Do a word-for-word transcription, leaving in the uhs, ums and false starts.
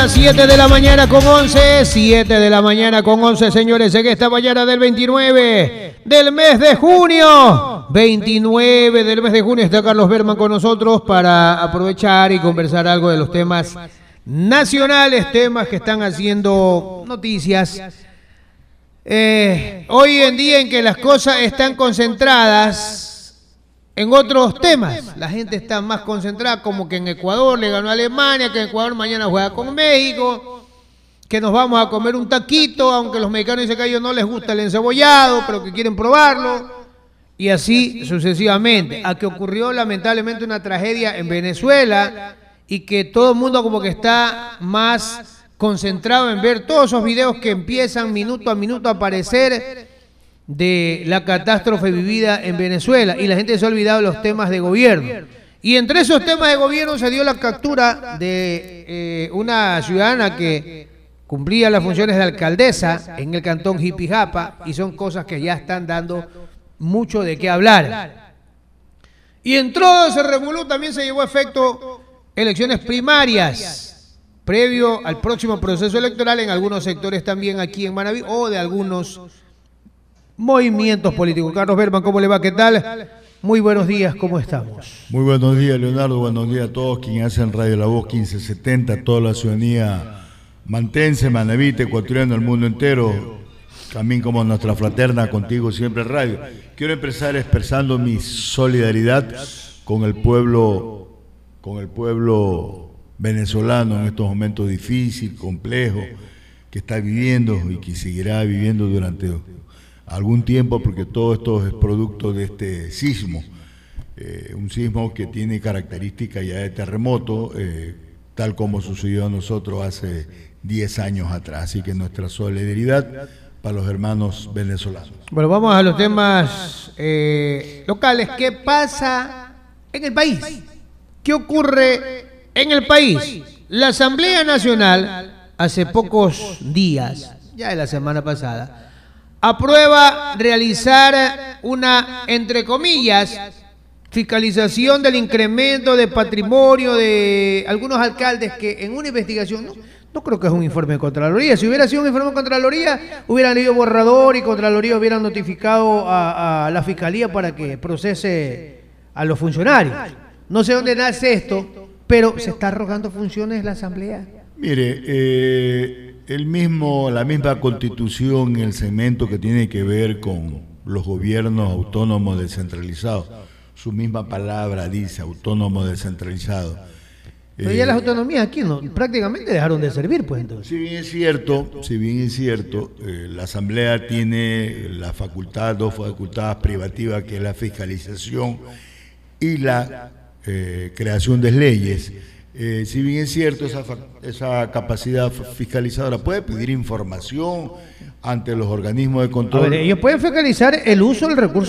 mañana, siete de la mañana con once, siete de la mañana con once, señores, en esta mañana del veintinueve del mes de junio, veintinueve del mes de junio, está Carlos Berman con nosotros para aprovechar y conversar algo de los temas nacionales, temas que están haciendo noticias. Eh, hoy en día en que las cosas están concentradas en otros temas, la gente está más concentrada, como que en Ecuador le ganó a Alemania, que en Ecuador mañana juega con México, que nos vamos a comer un taquito, aunque los mexicanos dicen que a ellos no les gusta el encebollado, pero que quieren probarlo, y así sucesivamente. A que ocurrió lamentablemente una tragedia en Venezuela y que todo el mundo como que está más concentrado en ver todos esos videos que empiezan minuto a minuto a aparecer de la catástrofe vivida en Venezuela, y la gente se ha olvidado de los temas de gobierno. Y entre esos temas de gobierno se dio la captura de eh, una ciudadana que cumplía las funciones de alcaldesa en el cantón Jipijapa, y son cosas que ya están dando mucho de qué hablar. Y en todo ese revolú también se llevó a efecto elecciones primarias previo al próximo proceso electoral en algunos sectores también aquí en Manabí, o de algunos movimientos políticos. Carlos Berman, ¿cómo le va? ¿Qué tal? Muy buenos días, ¿cómo estamos? Muy buenos días, Leonardo, buenos días a todos quienes hacen Radio La Voz quince setenta, a toda la ciudadanía mantense, manabita, ecuatoriana, el mundo entero, también como nuestra fraterna Contigo Siempre Radio. Quiero empezar expresando mi solidaridad con el pueblo, con el pueblo venezolano en estos momentos difíciles, complejos, que está viviendo y que seguirá viviendo durante algún tiempo, porque todo esto es producto de este sismo, eh, un sismo que tiene características ya de terremoto, eh, tal como sucedió a nosotros hace diez años atrás. Así que nuestra solidaridad para los hermanos venezolanos. Bueno, vamos a los temas eh, locales. ¿Qué pasa en el país? ¿Qué ocurre en el país? La Asamblea Nacional, hace pocos días, ya de la semana pasada, aprueba realizar una, entre comillas, fiscalización del incremento de patrimonio de algunos alcaldes que en una investigación, no, no creo que es un informe de Contraloría, si hubiera sido un informe de Contraloría, hubieran ido borrador y Contraloría hubieran notificado a, a la Fiscalía para que procese a los funcionarios. No sé dónde nace esto, pero se está arrogando funciones la Asamblea. Mire, eh... El mismo, la misma Constitución, el segmento que tiene que ver con los gobiernos autónomos descentralizados, su misma palabra dice autónomo descentralizado. Pero eh, ya las autonomías aquí no, prácticamente dejaron de servir, pues entonces. Si bien es cierto, si bien es cierto, eh, la Asamblea tiene la facultad, dos facultades privativas, que es la fiscalización y la eh, creación de leyes. Eh, si bien es cierto, esa, esa capacidad fiscalizadora puede pedir información ante los organismos de control. A ver, ellos pueden fiscalizar el uso del recurso